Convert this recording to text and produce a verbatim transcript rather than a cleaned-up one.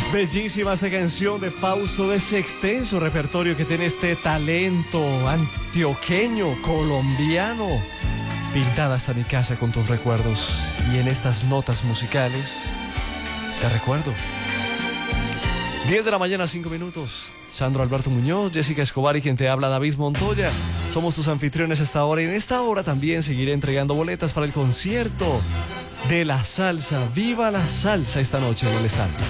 Bellísima esta canción de Fausto, de ese extenso repertorio que tiene este talento antioqueño, colombiano. Pintada hasta mi casa con tus recuerdos, y en estas notas musicales te recuerdo. diez de la mañana, cinco minutos. Sandro Alberto Muñoz, Jessica Escobar y quien te habla, David Montoya. Somos tus anfitriones a esta hora, y en esta hora también seguiré entregando boletas para el concierto de la salsa. ¡Viva la salsa esta noche en el estadio!